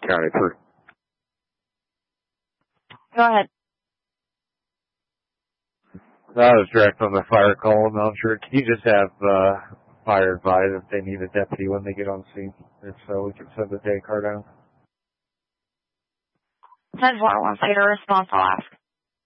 County 3. Go ahead. I was direct on the fire call, and I'm sure. Can you just have fire advise if they need a deputy when they get on scene? If so, we can send the day car down. 10-4 wants to get a response, I'll ask.